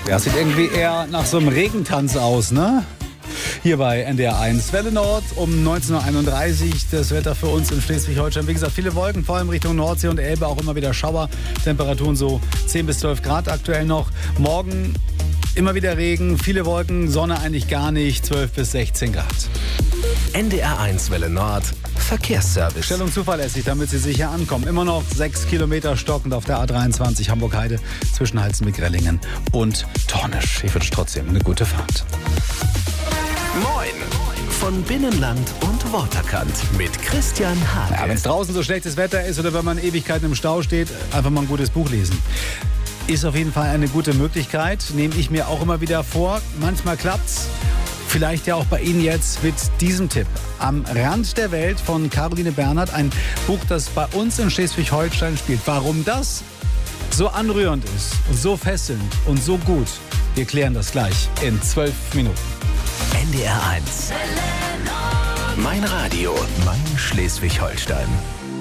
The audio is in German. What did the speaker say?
Ja, sieht irgendwie eher nach so einem Regentanz aus, ne? Hier bei NDR 1 Welle Nord um 19.31 Uhr. Das Wetter für uns in Schleswig-Holstein. Wie gesagt, viele Wolken, vor allem Richtung Nordsee und Elbe. Auch immer wieder Schauer. Temperaturen so 10 bis 12 Grad aktuell noch. Morgen immer wieder Regen, viele Wolken, Sonne eigentlich gar nicht. 12 bis 16 Grad. NDR 1 Welle Nord. Verkehrsservice. Stellung zuverlässig, damit Sie sicher ankommen. Immer noch 6 Kilometer stockend auf der A23 Hamburg-Heide zwischen Halzenbeck-Rellingen und Tornisch. Ich wünsche trotzdem eine gute Fahrt. Moin! Von Binnenland und Waterkant mit Christian Hake. Ja, wenn es draußen so schlechtes Wetter ist oder wenn man Ewigkeiten im Stau steht, einfach mal ein gutes Buch lesen. Ist auf jeden Fall eine gute Möglichkeit, nehme ich mir auch immer wieder vor. Manchmal klappt's. Vielleicht ja auch bei Ihnen jetzt mit diesem Tipp. Am Rand der Welt von Caroline Bernhardt. Ein Buch, das bei uns in Schleswig-Holstein spielt. Warum das so anrührend ist, so fesselnd und so gut, wir klären das gleich in 12 Minuten. NDR 1. Mein Radio, mein Schleswig-Holstein.